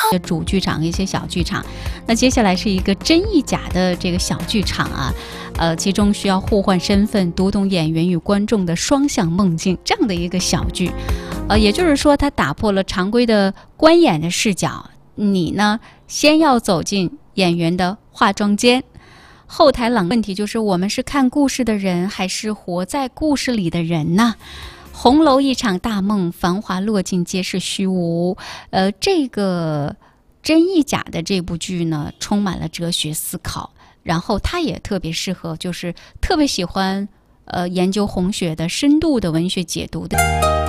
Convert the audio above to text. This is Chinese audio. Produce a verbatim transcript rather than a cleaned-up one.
主剧场一些小剧场。那接下来是一个真亦假的这个小剧场啊，呃，其中需要互换身份，读懂演员与观众的双向梦境这样的一个小剧。呃，也就是说，它打破了常规的观演的视角。你呢，先要走进演员的化妆间。后台冷问题就是我们是看故事的人还是活在故事里的人呢？红楼一场大梦，繁华落尽皆是虚无。呃，这个真亦假的这部剧呢，充满了哲学思考，然后它也特别适合就是特别喜欢呃研究红学的深度的文学解读的。